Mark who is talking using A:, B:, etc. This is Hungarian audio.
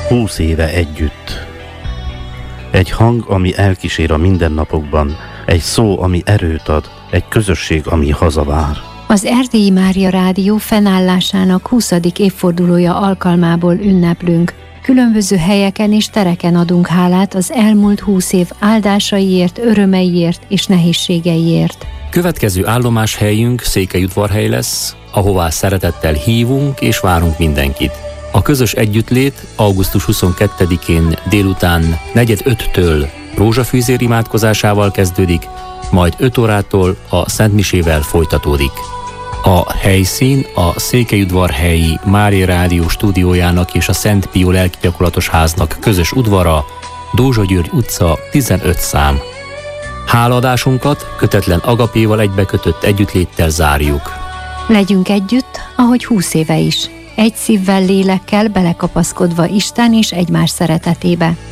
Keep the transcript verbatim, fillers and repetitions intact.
A: Húsz éve együtt. Egy hang, ami elkísér a mindennapokban, egy szó, ami erőt ad, egy közösség, ami hazavár.
B: Az Erdélyi Mária Rádió fennállásának huszadik évfordulója alkalmából ünneplünk. Különböző helyeken és tereken adunk hálát az elmúlt húsz év áldásaiért, örömeiért és nehézségeiért.
C: Következő állomáshelyünk Székelyudvarhely lesz, ahová szeretettel hívunk és várunk mindenkit. A közös együttlét augusztus huszonkettedikén délután negyed öttől rózsafűzér imádkozásával kezdődik, majd öt órától a szentmisével folytatódik. A helyszín a Székelyudvarhelyi Mária Rádió stúdiójának és a Szent Pió lelkigyakorlatos háznak közös udvara, Dózsa György utca tizenöt szám. Hálaadásunkat kötetlen agapéval egybekötött együttléttel zárjuk.
B: Legyünk együtt, ahogy húsz éve is. Egy szívvel, lélekkel belekapaszkodva Isten és egymás szeretetébe.